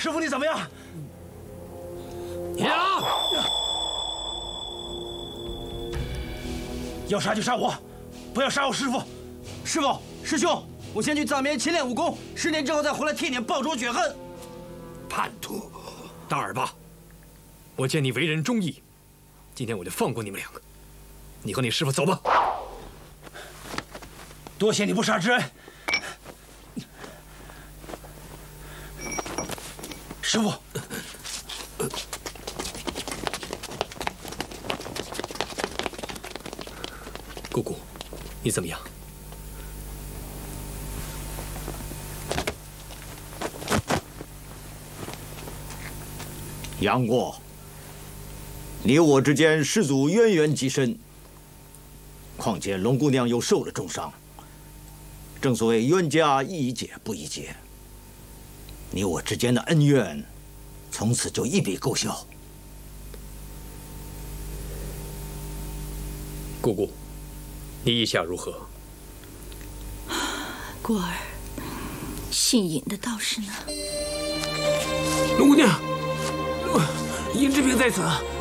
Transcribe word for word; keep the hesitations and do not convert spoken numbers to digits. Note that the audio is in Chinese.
师傅你怎么样？ 呀！ 要杀就杀我，不要杀我师傅。 师傅，师兄，我先去藏边勤练武功，十年之后再回来替你报仇雪恨。 叛徒！大耳巴，我见你为人忠义，今天我就放过你们两个。你和你师傅走吧。 多谢你不杀之恩。师傅。 姑姑，你怎么样？ 杨过，你我之间师祖渊源极深，况且龙姑娘又受了重伤，正所谓冤家宜解不宜结，你我之间的恩怨，从此就一笔勾销。 姑姑。 你意下如何？ 过儿，姓尹的道士呢？ 龙姑娘，尹志平在此，